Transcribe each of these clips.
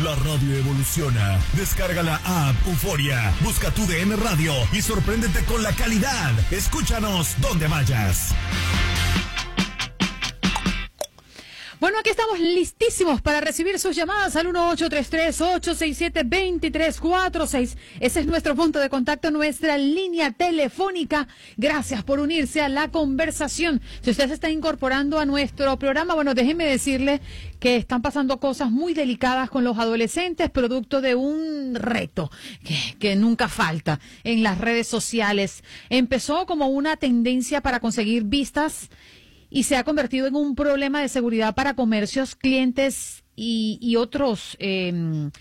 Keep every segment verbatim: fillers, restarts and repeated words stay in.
La radio evoluciona. Descarga la app Euforia, busca tu D N Radio y sorpréndete con la calidad. Escúchanos donde vayas. Bueno, aquí estamos listísimos para recibir sus llamadas al uno ocho tres tres, ocho seis siete, dos tres cuatro seis. Ese es nuestro punto de contacto, nuestra línea telefónica. Gracias por unirse a la conversación. Si usted se está incorporando a nuestro programa, bueno, déjeme decirle que están pasando cosas muy delicadas con los adolescentes, producto de un reto que, que nunca falta en las redes sociales. Empezó como una tendencia para conseguir vistas y se ha convertido en un problema de seguridad para comercios, clientes y, y otros eh,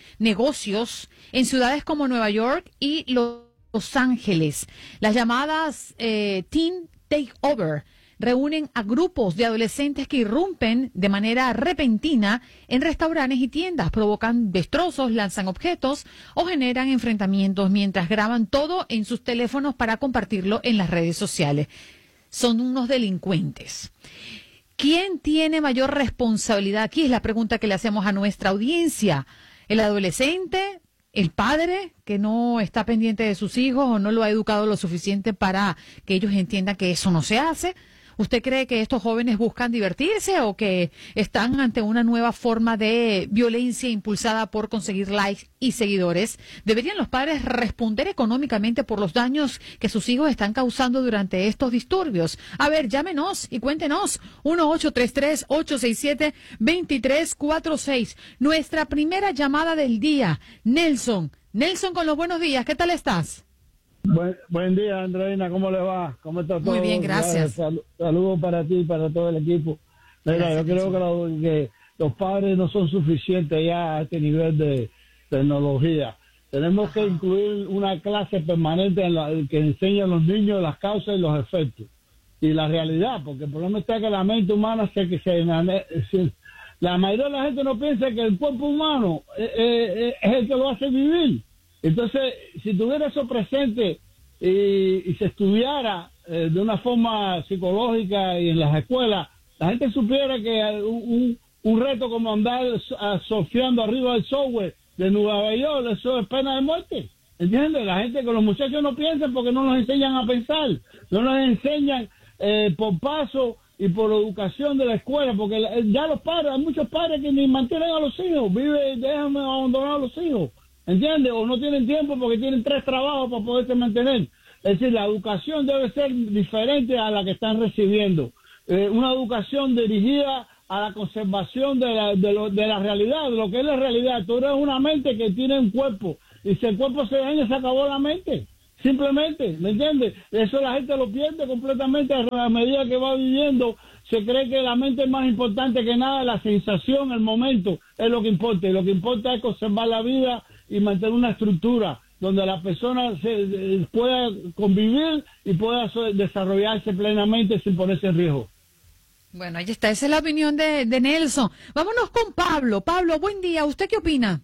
negocios en ciudades como Nueva York y Los Ángeles. Las llamadas eh, Teen Takeover reúnen a grupos de adolescentes que irrumpen de manera repentina en restaurantes y tiendas, provocan destrozos, lanzan objetos o generan enfrentamientos mientras graban todo en sus teléfonos para compartirlo en las redes sociales. Son unos delincuentes. ¿Quién tiene mayor responsabilidad? Aquí es la pregunta que le hacemos a nuestra audiencia. ¿El adolescente? ¿El padre que no está pendiente de sus hijos o no lo ha educado lo suficiente para que ellos entiendan que eso no se hace? ¿Usted cree que estos jóvenes buscan divertirse o que están ante una nueva forma de violencia impulsada por conseguir likes y seguidores? ¿Deberían los padres responder económicamente por los daños que sus hijos están causando durante estos disturbios? A ver, llámenos y cuéntenos. uno ocho tres tres, ocho seis siete, dos tres cuatro seis. Nuestra primera llamada del día. Nelson. Nelson, con los buenos días. ¿Qué tal estás? Buen, buen día, Andreina, ¿cómo le va? ¿Cómo está todo? Muy bien, gracias. Sal, saludos para ti y para todo el equipo. Mira, gracias, yo creo que, lo, que los padres no son suficientes ya a este nivel de tecnología. Tenemos Ajá. que incluir una clase permanente en la, que enseñe a los niños las causas y los efectos y la realidad, porque el problema está que la mente humana se que se, se la mayoría de la gente no piensa que el cuerpo humano es, es, es el que lo hace vivir. Entonces, si tuviera eso presente y, y se estudiara eh, de una forma psicológica y en las escuelas, la gente supiera que un, un reto como andar uh, surfeando arriba del software de Nueva York, eso es pena de muerte. ¿Entiendes? La gente, que los muchachos no piensan porque no nos enseñan a pensar, no nos enseñan eh, por paso y por educación de la escuela, porque ya los padres, hay muchos padres que ni mantienen a los hijos, viven, dejan abandonar a los hijos. ¿Entiendes? O no tienen tiempo porque tienen tres trabajos para poderse mantener. Es decir, la educación debe ser diferente a la que están recibiendo. Eh, una educación dirigida a la conservación de la, de, lo, de la realidad, de lo que es la realidad. Tú eres una mente que tiene un cuerpo, y si el cuerpo se daña, se acabó la mente. Simplemente, ¿me entiendes? Eso la gente lo pierde completamente a medida que va viviendo. Se cree que la mente es más importante que nada, la sensación, el momento, es lo que importa. Y lo que importa es conservar la vida y mantener una estructura donde la persona se, pueda convivir y pueda desarrollarse plenamente sin ponerse en riesgo. Bueno, ahí está, esa es la opinión de, de Nelson. Vámonos con Pablo. Pablo, buen día. ¿Usted qué opina?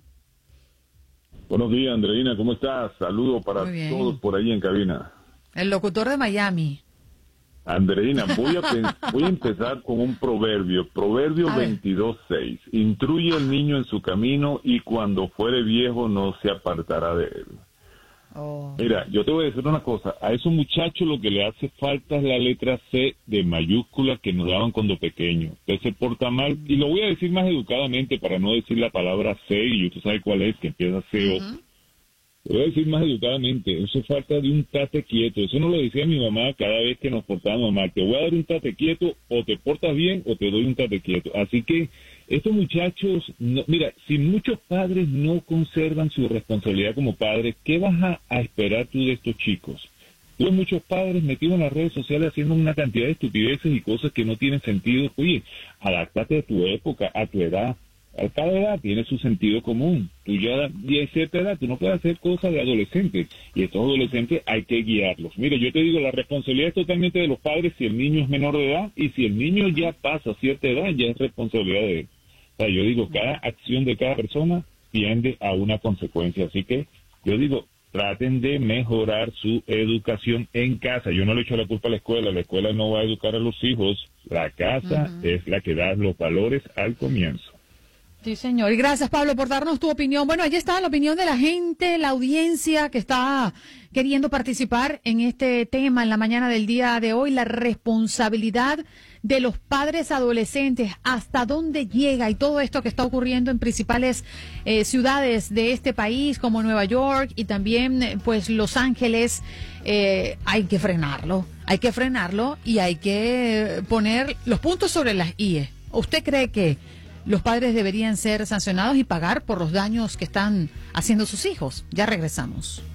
Buenos días, Andreina, ¿cómo estás? Saludos para todos por ahí en cabina. El locutor de Miami. Andreina, voy a, voy a empezar con un proverbio, Proverbio veintidós seis. Instruye al niño en su camino y cuando fuere viejo no se apartará de él. Oh. Mira, yo te voy a decir una cosa, a esos muchachos lo que le hace falta es la letra C de mayúscula que nos daban cuando pequeños. Usted se porta mal, y lo voy a decir más educadamente para no decir la palabra C, y usted sabe cuál es, que empieza C O. Uh-huh. Lo voy a decir más educadamente, eso falta de un tate quieto. Eso no lo decía mi mamá cada vez que nos portábamos mal. Te voy a dar un tate quieto, o te portas bien, o te doy un tate quieto. Así que estos muchachos, no, mira, si muchos padres no conservan su responsabilidad como padres, ¿qué vas a, a esperar tú de estos chicos? Tú ves muchos padres metidos en las redes sociales haciendo una cantidad de estupideces y cosas que no tienen sentido. Oye, adáptate a tu época, a tu edad. A cada edad tiene su sentido común. Tú ya a cierta edad, tú no puedes hacer cosas de adolescentes. Y estos adolescentes hay que guiarlos. Mire, yo te digo, la responsabilidad es totalmente de los padres si el niño es menor de edad. Y si el niño ya pasa cierta edad, ya es responsabilidad de él. O sea, yo digo, cada acción de cada persona tiende a una consecuencia. Así que yo digo, traten de mejorar su educación en casa. Yo no le echo la culpa a la escuela. La escuela no va a educar a los hijos. La casa uh-huh. es la que da los valores al comienzo. Sí, señor. Y gracias, Pablo, por darnos tu opinión. Bueno, allí está la opinión de la gente, la audiencia que está queriendo participar en este tema en la mañana del día de hoy, la responsabilidad de los padres adolescentes, hasta dónde llega, y todo esto que está ocurriendo en principales eh, ciudades de este país, como Nueva York y también pues Los Ángeles. Eh, hay que frenarlo, hay que frenarlo y hay que poner los puntos sobre las íes. ¿Usted cree que los padres deberían ser sancionados y pagar por los daños que están haciendo sus hijos? Ya regresamos.